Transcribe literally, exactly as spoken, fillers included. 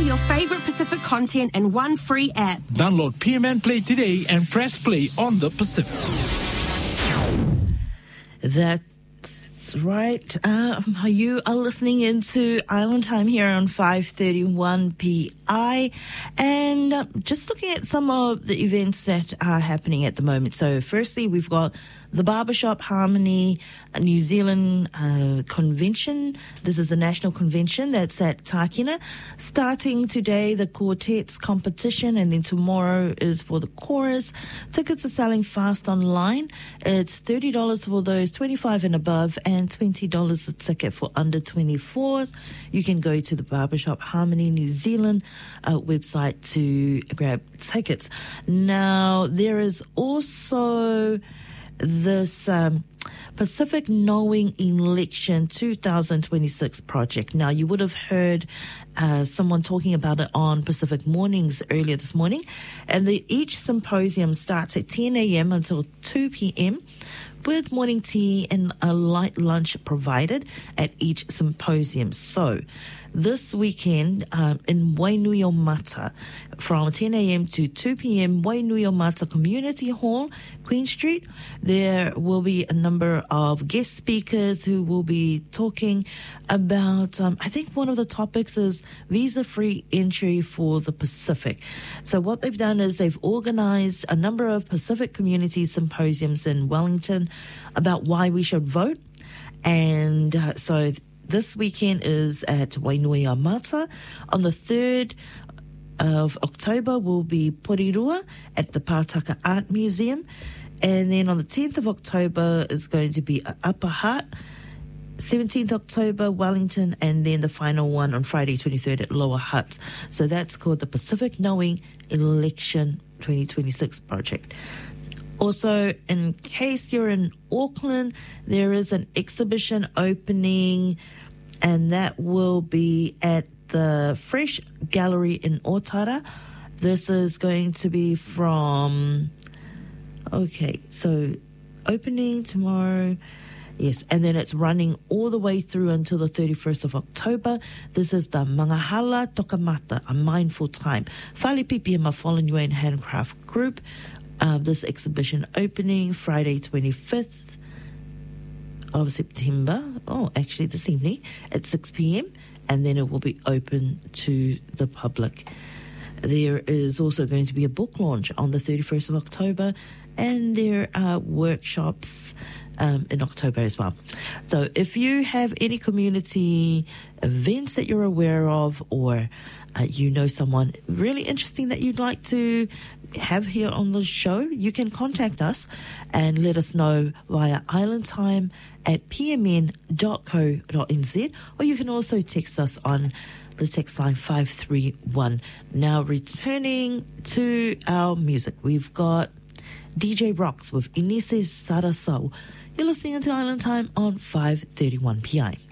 your favorite Pacific content in one free app. Download P M N Play today and press play on the Pacific. That's right. Um, you are listening into Island Time here on five thirty-one P I, and uh, just looking at some of the events that are happening at the moment. So firstly, we've got the Barbershop Harmony New Zealand uh, convention. This is a national convention that's at Tākina. Starting today, the quartets competition, and then tomorrow is for the chorus. Tickets are selling fast online. It's thirty dollars for those twenty-five and above, and twenty dollars a ticket for under twenty-fours. You can go to the Barbershop Harmony New Zealand uh, website to grab tickets. Now, there is also this um, Pacific Knowing Election twenty twenty-six project. Now, you would have heard uh, someone talking about it on Pacific Mornings earlier this morning. And the, each symposium starts at ten a.m. until two p.m. with morning tea and a light lunch provided at each symposium. So, this weekend um, in Wainuiomata from ten a.m. to two p.m. Wainuiomata Community Hall, Queen Street. There will be a number of guest speakers who will be talking about, um, I think one of the topics is visa-free entry for the Pacific. So what they've done is they've organized a number of Pacific community symposiums in Wellington about why we should vote. And uh, so this weekend is at Wainuiomata. On the third of October will be Porirua at the Pātaka Art Museum. And then on the tenth of October is going to be Upper Hutt. seventeenth October, Wellington, and then the final one on Friday twenty-third at Lower Hutt. So that's called the Pacific Knowing Election twenty twenty-six project. Also, in case you're in Auckland, there is an exhibition opening, and that will be at the Fresh Gallery in Otara. This is going to be from, okay, so opening tomorrow, yes, and then it's running all the way through until the thirty-first of October. This is the Mangahala Tokamata, a mindful time. Whale Pipiama Fallen Yuan Handcraft Group. Uh, this exhibition opening Friday twenty-fifth of September. Oh, actually this evening at six p.m. and then it will be open to the public. There is also going to be a book launch on the thirty-first of October, and there are workshops um, in October as well. So if you have any community events that you're aware of, or uh, you know someone really interesting that you'd like to have here on the show, you can contact us and let us know via islandtime at p m n dot co dot n z, or you can also text us on the text line five three one. Now, returning to our music, we've got D J Rocks with Inise Sarasau. You're listening to Island Time on five thirty-one P I.